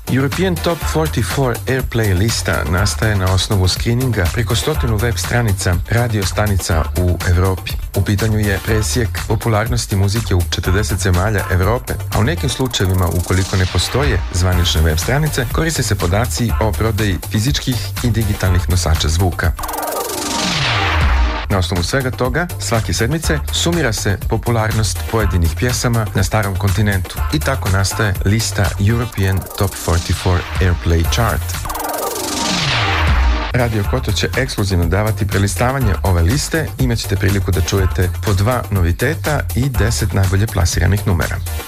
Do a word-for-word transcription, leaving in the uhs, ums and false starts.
European Top četrdeset četiri Airplay lista nastaje na osnovu screeninga preko stotinu web stranica radio stanica u Evropi. U pitanju je presjek popularnosti muzike u četrdeset zemalja Evrope, a u nekim slučajevima, ukoliko ne postoje zvanične web stranice, koriste se podaci o prodaji fizičkih i digitalnih nosača zvuka. Na osnovu svega toga, svake sedmice sumira se popularnost pojedinih pjesama na starom kontinentu i tako nastaje lista European Top četrdeset četiri Airplay Chart. Radio Koto će ekskluzivno davati prelistavanje ove liste, imat ćete priliku da čujete po dva noviteta i deset najbolje plasiranih numera.